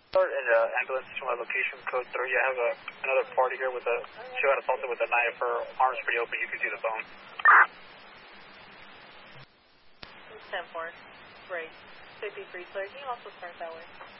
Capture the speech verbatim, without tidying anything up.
In uh, ambulance to my location, code three. I have a, another party here with a, she got assaulted with a knife. Her arm's pretty open. You can see the bone. ten four. Great. fifty-three, clear. Can you also start that way?